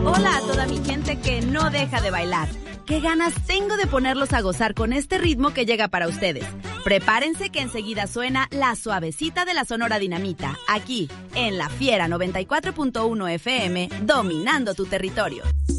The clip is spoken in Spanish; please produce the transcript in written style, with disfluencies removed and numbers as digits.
Hola a toda mi gente que no deja de bailar. Qué ganas tengo de ponerlos a gozar con este ritmo que llega para ustedes. Prepárense que enseguida suena la suavecita de la Sonora Dinamita, aquí en La Fiera 94.1 FM, dominando tu territorio.